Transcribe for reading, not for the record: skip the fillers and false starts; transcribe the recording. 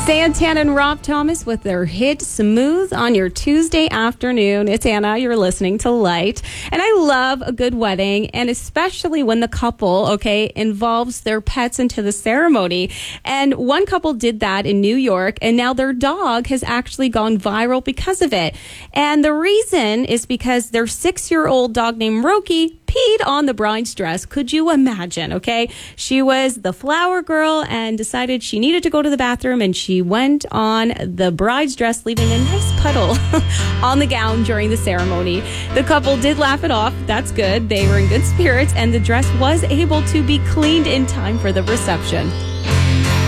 Santana and Rob Thomas with their hit Smooth on your Tuesday afternoon. It's Anna. You're listening to Light. And I love a good wedding, and especially when the couple, involves their pets into the ceremony. And one couple did that in New York, and now their dog has actually gone viral because of it. And the reason is because their 6-year-old dog named Roki peed on the bride's dress. Could you imagine? She was the flower girl and decided she needed to go to the bathroom, and she went on the bride's dress, leaving a nice puddle on the gown during the ceremony. The couple did laugh it off. That's good. They were in good spirits, and the dress was able to be cleaned in time for the reception.